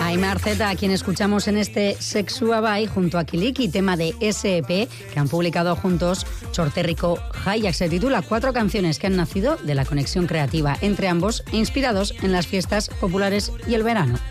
Aimar Zeta, a quien escuchamos en este Sexuabai junto a Kiliki, tema de S.E.P., que han publicado juntos Chorterriko Jaiak. Se titula 4 canciones que han nacido de la conexión creativa entre ambos e inspirados en las fiestas populares y el verano.